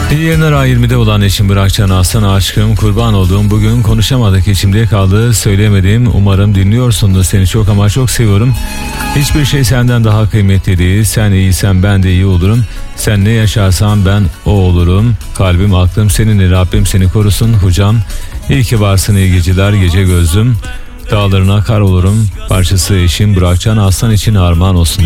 İyi yayınlar. A20'de olan eşim Burakcan Aslan, aşkım kurban olduğum, bugün konuşamadık, içimde kaldı, söyleyemedim. Umarım dinliyorsundur, seni çok ama çok seviyorum. Hiçbir şey senden daha kıymetli değil. Sen iyisen ben de iyi olurum. Sen ne yaşarsan ben o olurum. Kalbim aklım seninle, Rabbim seni korusun hocam. İyi ki varsın, iyi geceler gece gözlüm. Dağlarına kar olurum parçası eşim Burakcan Aslan için armağan olsun.